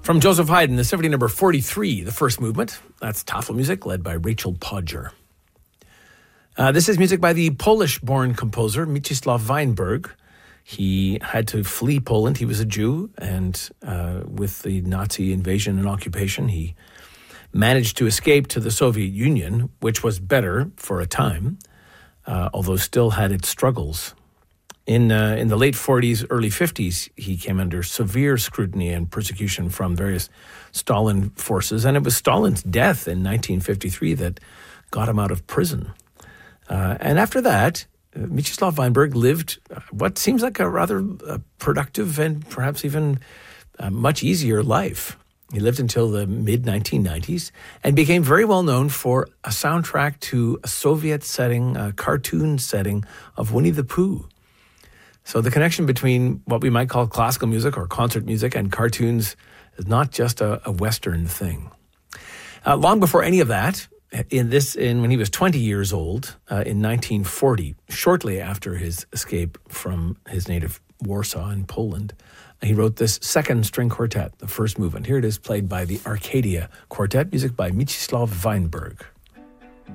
From Joseph Haydn, the Symphony number 43, the first movement. That's Tafel music, led by Rachel Podger. This is music by the Polish-born composer Mieczysław Weinberg. He had to flee Poland. He was a Jew, and with the Nazi invasion and occupation, he managed to escape to the Soviet Union, which was better for a time, although still had its struggles. In the late 40s, early 50s, he came under severe scrutiny and persecution from various Stalin forces, and it was Stalin's death in 1953 that got him out of prison. And after that, Mieczysław Weinberg lived what seems like a rather productive and perhaps even much easier life. He lived until the mid-1990s and became very well known for a soundtrack to a Soviet setting, a cartoon setting of Winnie the Pooh. So the connection between what we might call classical music or concert music and cartoons is not just a Western thing. Long before any of that, when he was 20 years old, in 1940, shortly after his escape from his native Warsaw in Poland, he wrote this second string quartet, the first movement. Here it is, played by the Arcadia Quartet, music by Mieczysław Weinberg.